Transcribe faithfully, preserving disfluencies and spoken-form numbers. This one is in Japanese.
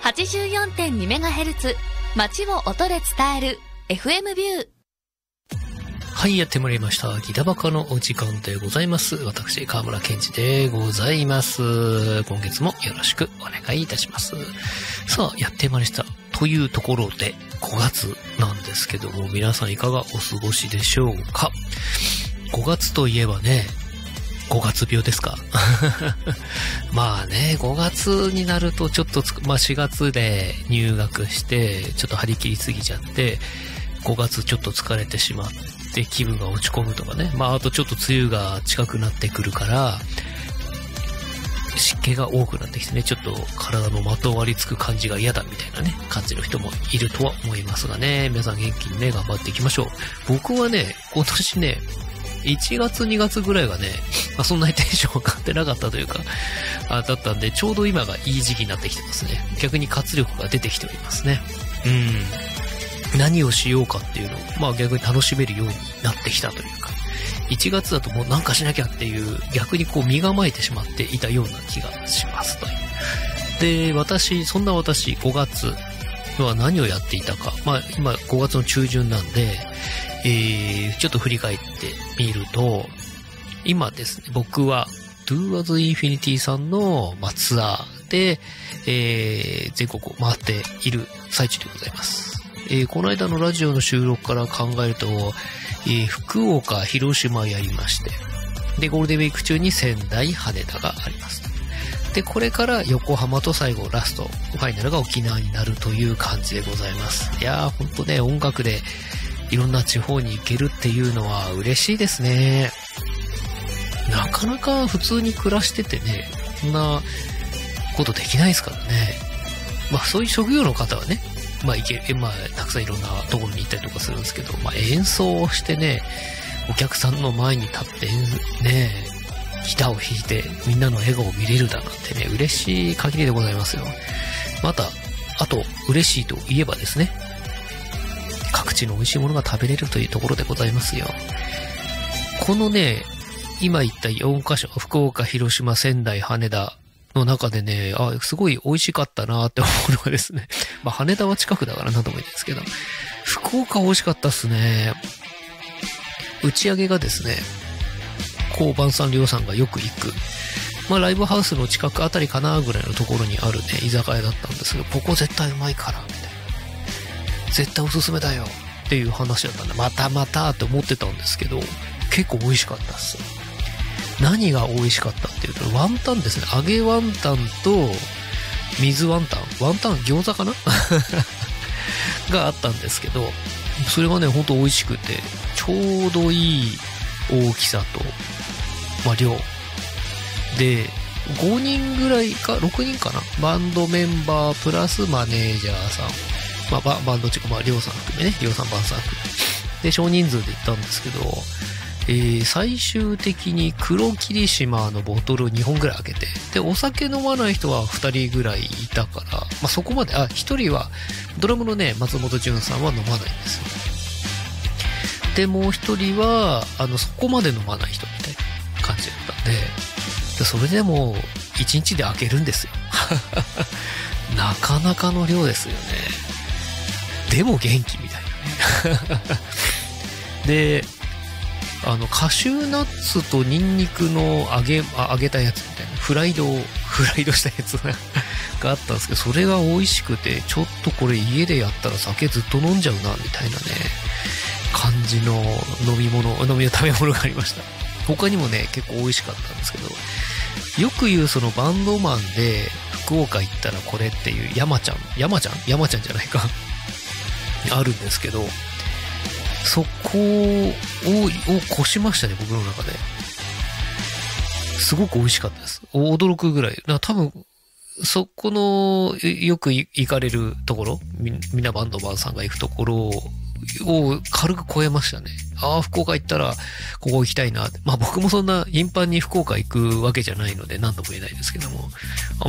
はちじゅうよんてんにメガヘルツ 街を音で伝える エフエム ビュー。 はい、やってまいりました。ギタバカのお時間でございます。私、河村健二でございます。今月もよろしくお願いいたします。さあ、やってまいりました。というところで、ごがつなんですけども、皆さんいかがお過ごしでしょうか。ごがつといえばね、ごがつ病ですかまあね、ごがつになるとちょっとつ、まあしがつで入学して、ちょっと張り切りすぎちゃって、ごがつちょっと疲れてしまって気分が落ち込むとかね。まああとちょっと梅雨が近くなってくるから、湿気が多くなってきてね、ちょっと体のまとわりつく感じが嫌だみたいなね、感じの人もいるとは思いますがね、皆さん元気にね、頑張っていきましょう。僕はね、今年ね、いちがつにがつぐらいがね、まあ、そんなにテンション上がってなかったというか、あだったんで、ちょうど今がいい時期になってきてますね。逆に活力が出てきておりますね。うん。何をしようかっていうのを、まあ逆に楽しめるようになってきたというか、いちがつだともうなんかしなきゃっていう、逆にこう身構えてしまっていたような気がしますという。で、私、そんな私、ごがつは何をやっていたか。まあ今ごがつの中旬なんで、えー、ちょっと振り返ってみると、今ですね、僕は Do As Infinity さんの、まあ、ツアーで、えー、全国を回っている最中でございます。えー、この間のラジオの収録から考えると、えー、福岡、広島やりまして、で、ゴールデンウィーク中に仙台、羽田があります。で、これから横浜と最後ラスト、ファイナルが沖縄になるという感じでございます。いやー、ほんとね、音楽でいろんな地方に行けるっていうのは嬉しいですね。なかなか普通に暮らしててね、そんなことできないですからね。まあそういう職業の方はね、まあいけ、まあたくさんいろんなところに行ったりとかするんですけど、まあ演奏をしてね、お客さんの前に立ってね、ギターを弾いてみんなの笑顔を見れるだなんてね、嬉しい限りでございますよ。また、あと嬉しいといえばですね、各地の美味しいものが食べれるというところでございますよ。このね、今言ったよんカ所、福岡、広島、仙台、羽田の中でね、あ、すごい美味しかったなって思うのはですね、まあ羽田は近くだからなんともいいんですけど、福岡美味しかったっすね。打ち上げがですね、高番さん、りょうさんがよく行く、まあライブハウスの近くあたりかなぐらいのところにあるね、居酒屋だったんですけど、ここ絶対うまいから、みたいな。絶対おすすめだよっていう話だったんで、またまたって思ってたんですけど、結構美味しかったっす。何が美味しかったっていうと、ワンタンですね。揚げワンタンと水ワンタン。ワンタン餃子かながあったんですけど、それがね、ほんと美味しくて、ちょうどいい大きさと、まあ量。で、ごにんぐらいか、ろくにんかな。バンドメンバープラスマネージャーさん。まあ、バ, バンドチェック、まあ、りょうさん含めね、りょうさん、バンさん含め。で、少人数で行ったんですけど、えー、最終的に黒霧島のボトルをにほんぐらい開けて、で、お酒飲まない人はふたりぐらいいたから、まあ、そこまで、あ、ひとりは、ドラムのね、松本潤さんは飲まないんですよ。で、もうひとりは、あの、そこまで飲まない人みたいな感じだったんで、でそれでも、いちにちで開けるんですよ。なかなかの量ですよね。でも元気みたいなね。で、あの、カシューナッツとニンニクの揚げ、あ、揚げたやつみたいな、フライド、フライドしたやつがあったんですけど、それが美味しくて、ちょっとこれ家でやったら酒ずっと飲んじゃうな、みたいなね、感じの飲み物、飲みの食べ物がありました。他にもね、結構美味しかったんですけど、よく言うそのバンドマンで、福岡行ったらこれっていう、山ちゃん、山ちゃん山ちゃんじゃないか。あるんですけど、そこを、を越しましたね、僕の中で。すごく美味しかったです。驚くぐらい。多分、そこの、よく行かれるところ、み、みんなバンドマンさんが行くところを軽く超えましたね。ああ、福岡行ったら、ここ行きたいなって。まあ僕もそんな頻繁に福岡行くわけじゃないので、何とも言えないですけども、